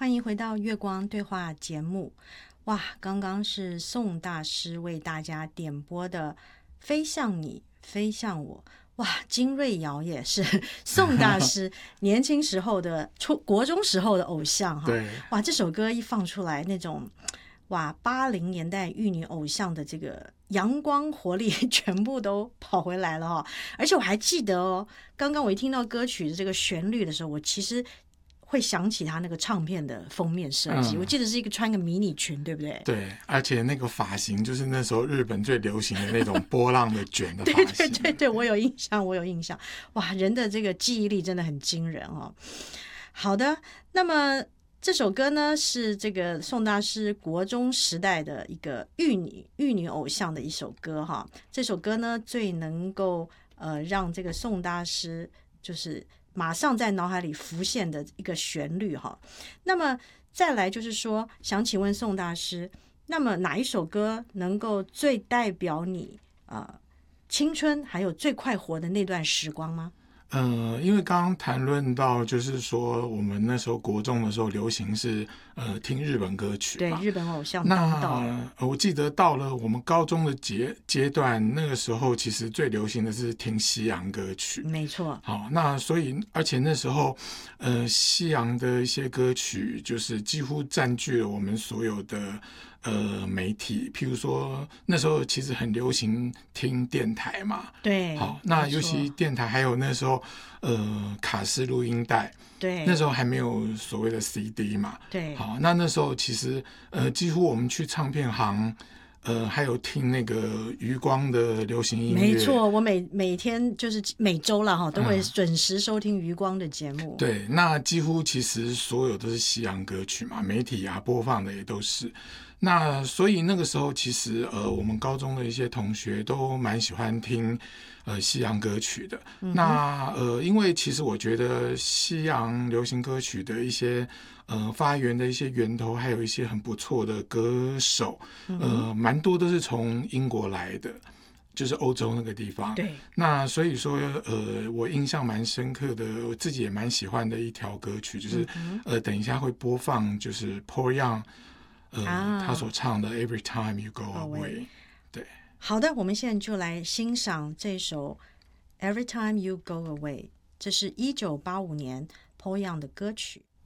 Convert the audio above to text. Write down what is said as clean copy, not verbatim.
欢迎回到月光对话节目。哇，刚刚是宋大师为大家点播的飞向你飞向我。哇，金瑞瑶也是宋大师年轻时候的国中时候的偶像哈。 对， 哇，这首歌一放出来，那种哇80年代玉女偶像的这个阳光活力全部都跑回来了哈。而且我还记得哦，刚刚我一听到歌曲的这个旋律的时候，我其实会想起他那个唱片的封面设计，我记得是一个穿个迷你裙，对不对？ 对，而且那个发型就是那时候日本最流行的那种波浪的卷的发型。 对对对对，我有印象。哇，人的这个记忆力真的很惊人哦。好的，那么这首歌呢是这个宋大师国中时代的一个玉女偶像的一首歌哈。这首歌呢最能够让这个宋大师就是马上在脑海里浮现的一个旋律哈。那么再来就是说，想请问宋大师，那么哪一首歌能够最代表你青春还有最快活的那段时光吗？ 因为刚刚谈论到，就是说我们那时候国中的时候流行是听日本歌曲嘛， 对，日本偶像当道。 我记得到了我们高中的阶段，那个时候其实最流行的是听西洋歌曲， 没错。 好，那所以而且那时候西洋的一些歌曲就是几乎占据了我们所有的媒体，譬如说那时候其实很流行听电台嘛， 对， 好，那尤其电台还有那时候卡式录音带， 对， 那时候还没有所谓的 CD 嘛， 对， 好，那时候其实几乎我们去唱片行。还有听那个余光的流行音乐， 没错，我每天就是每周了哈，都会准时收听余光的节目。 对，那几乎其实所有都是西洋歌曲嘛，媒体啊播放的也都是。那所以那个时候其实我们高中的一些同学都蛮喜欢听西洋歌曲的。那因为其实我觉得西洋流行歌曲的一些发源的一些源头，还有一些很不错的歌手，蛮多都是从英国来的。就是欧洲那个地方， 对。 那所以说，我印象蛮深刻的，我自己也蛮喜欢的一条歌曲，就是，等一下会播放，就是 Paul Young，他所唱的 Every Time You Go Away。对， 好的，我们现在就来欣赏这首 Every Time You Go Away， 这是1985年 Paul Young 的歌曲。